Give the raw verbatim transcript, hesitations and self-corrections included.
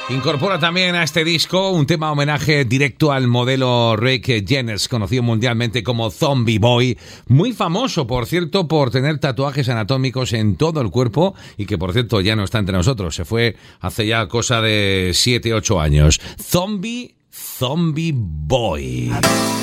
Incorpora también a este disco un tema homenaje directo al modelo Rick James, conocido mundialmente como Zombie Boy, muy famoso, por cierto, por tener tatuajes anatómicos en todo el cuerpo y que, por cierto, ya no está entre nosotros. Se fue hace ya cosa de siete ocho años. Zombie, Zombie Boy.